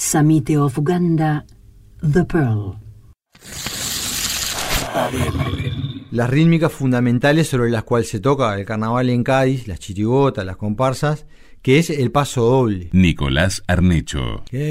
Samite of Uganda, The Pearl. Las rítmicas fundamentales sobre las cuales se toca el carnaval en Cádiz, las chirigotas, las comparsas, que es el paso doble. Nicolás Arnecho.